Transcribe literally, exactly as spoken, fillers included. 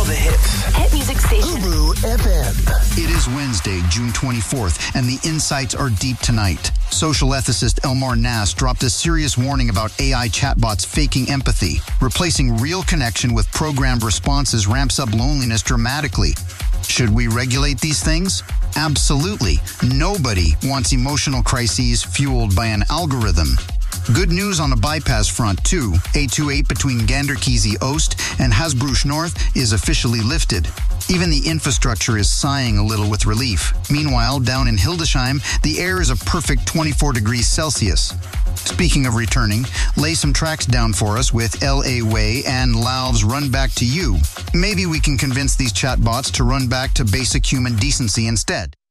all the hits. Hit music station. Ubu F M. It is Wednesday, June twenty-fourth, and the insights are deep tonight. Social ethicist Elmar Nass dropped a serious warning about A I chatbots faking empathy. Replacing real connection with programmed responses ramps up loneliness dramatically. Should we regulate these things? Absolutely. Nobody wants emotional crises fueled by an algorithm. Good news on the bypass front, too. A twenty-eight between Ganderkesee Oost and Hasbrouck North is officially lifted. Even the infrastructure is sighing a little with relief. Meanwhile, down in Hildesheim, the air is a perfect twenty-four degrees Celsius. Speaking of returning, lay some tracks down for us with L A Way and Lauve's Run Back to You. Maybe we can convince these chatbots to run back to basic human decency instead.